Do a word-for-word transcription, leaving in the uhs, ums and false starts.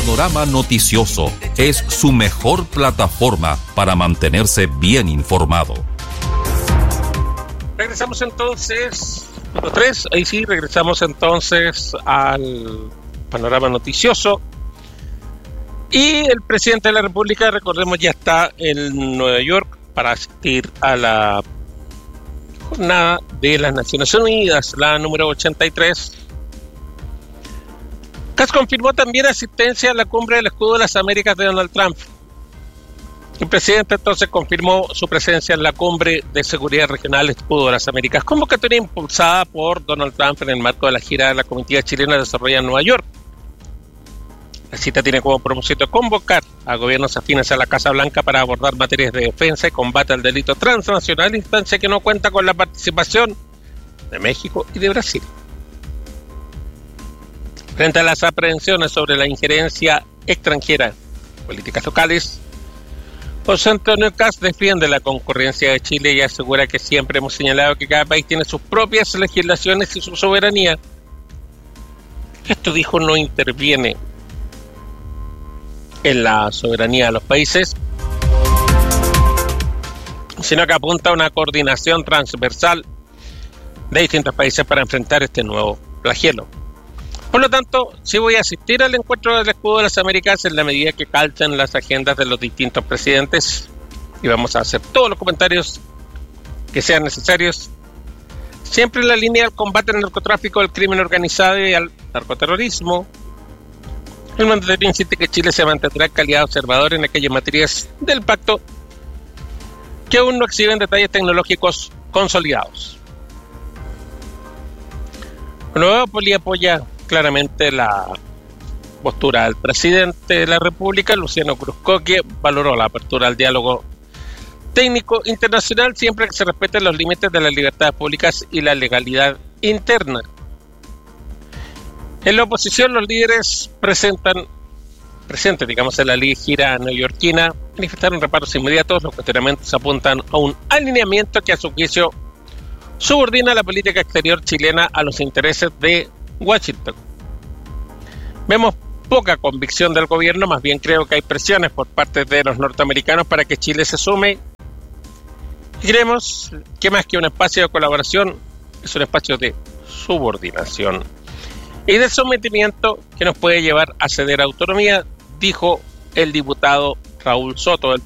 Panorama Noticioso es su mejor plataforma para mantenerse bien informado. Regresamos entonces, punto tres, ahí sí, regresamos entonces al Panorama Noticioso. Y el presidente de la República, recordemos, ya está en Nueva York para asistir a la jornada de las Naciones Unidas, la número ochenta y tres. Kass confirmó también asistencia a la cumbre del Escudo de las Américas de Donald Trump. El presidente entonces confirmó su presencia en la cumbre de seguridad regional Escudo de las Américas, convocatoria impulsada por Donald Trump en el marco de la gira de la comitiva chilena desarrollada en Nueva York. La cita tiene como propósito convocar a gobiernos afines a la Casa Blanca para abordar materias de defensa y combate al delito transnacional, instancia que no cuenta con la participación de México y de Brasil. Frente a las aprehensiones sobre la injerencia extranjera en políticas locales, José Antonio Kass defiende la concurrencia de Chile y asegura que siempre hemos señalado que cada país tiene sus propias legislaciones y su soberanía. Esto, dijo, no interviene en la soberanía de los países, sino que apunta a una coordinación transversal de distintos países para enfrentar este nuevo flagelo. Por lo tanto, sí voy a asistir al encuentro del Escudo de las Américas en la medida que calcen las agendas de los distintos presidentes y vamos a hacer todos los comentarios que sean necesarios, siempre en la línea del combate al narcotráfico, al crimen organizado y al narcoterrorismo. El mandatario insiste que Chile se mantendrá en calidad de observador en aquellas materias del pacto que aún no exhiben detalles tecnológicos consolidados. Nueva Poli apoya claramente la postura del presidente de la República. Luciano Cruzcoque valoró la apertura al diálogo técnico internacional siempre que se respeten los límites de las libertades públicas y la legalidad interna. En la oposición, los líderes presentan, presentes, digamos, en la gira neoyorquina, manifestaron reparos inmediatos. Los cuestionamientos apuntan a un alineamiento que, a su juicio, subordina la política exterior chilena a los intereses de Washington. Vemos poca convicción del gobierno, más bien creo que hay presiones por parte de los norteamericanos para que Chile se sume. Y creemos que más que un espacio de colaboración, es un espacio de subordinación y de sometimiento que nos puede llevar a ceder autonomía, dijo el diputado Raúl Soto del